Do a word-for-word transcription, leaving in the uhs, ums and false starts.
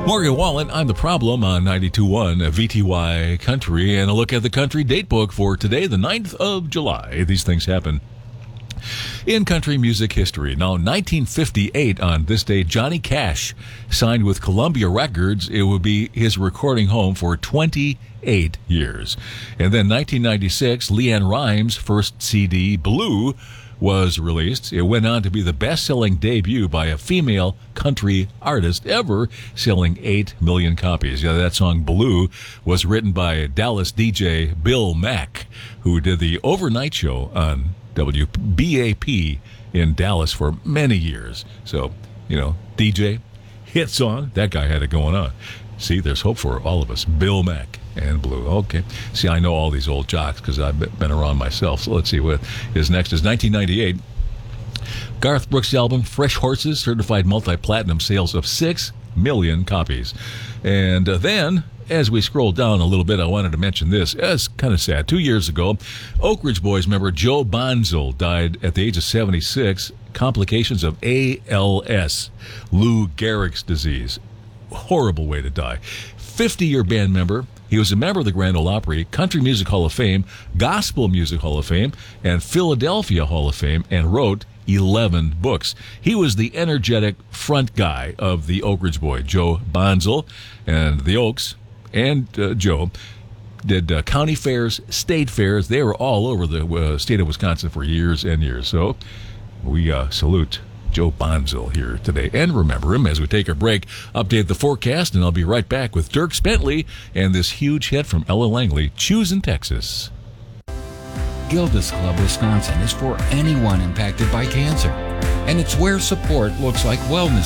Morgan Wallen, I'm the Problem on ninety-two point one V T Y Country, and a look at the country date book for today, the ninth of July. These things happen in country music history. Now, nineteen fifty-eight, on this day, Johnny Cash signed with Columbia Records. It would be his recording home for twenty-eight years. And then nineteen ninety-six, LeAnn Rimes' first C D, Blue, was released. It went on to be the best-selling debut by a female country artist ever, selling eight million copies. Yeah, that song, Blue, was written by Dallas D J Bill Mack, who did the overnight show on W B A P in Dallas for many years. So, you know, D J, hit song, that guy had it going on. See, there's hope for all of us. Bill Mack and Blue. Okay. See, I know all these old jocks because I've been around myself. So let's see what is next. Is nineteen ninety-eight. Garth Brooks' album, Fresh Horses, certified multi-platinum, sales of six million copies. And uh, then, as we scroll down a little bit, I wanted to mention this. It's kind of sad. Two years ago, Oak Ridge Boys member Joe Bonzel died at the age of seventy-six, complications of A L S, Lou Gehrig's disease. Horrible way to die. fifty-year band member. He was a member of the Grand Ole Opry, Country Music Hall of Fame, Gospel Music Hall of Fame, and Philadelphia Hall of Fame, and wrote eleven books. He was the energetic front guy of the Oak Ridge Boy, Joe Bonzel, and the Oaks, and uh, Joe did uh, county fairs, state fairs. They were all over the uh, state of Wisconsin for years and years. So we uh, salute Joe Bonzel here today. And remember him as we take our break, update the forecast, and I'll be right back with Dierks Bentley and this huge hit from Ella Langley, Choosing Texas. Gilda's Club Wisconsin is for anyone impacted by cancer, and it's where support looks like wellness